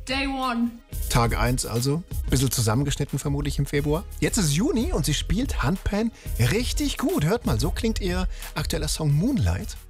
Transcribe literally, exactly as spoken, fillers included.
Day one. Tag eins also. Bisschen zusammengeschnitten vermutlich im Februar. Jetzt ist Juni und sie spielt Handpan richtig gut. Hört mal, so klingt ihr aktueller Song Moonlight.